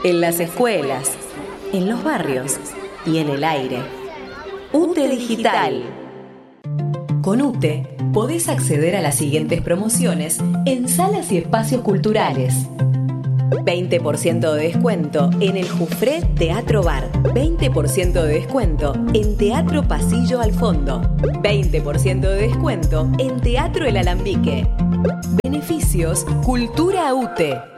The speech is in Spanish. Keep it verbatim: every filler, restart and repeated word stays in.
en las escuelas, en los barrios y en el aire. UTE Digital. Con UTE podés acceder a las siguientes promociones en salas y espacios culturales. veinte por ciento de descuento en el Jufré Teatro Bar. veinte por ciento de descuento en Teatro Pasillo al Fondo. veinte por ciento de descuento en Teatro El Alambique. Beneficios Cultura UTE.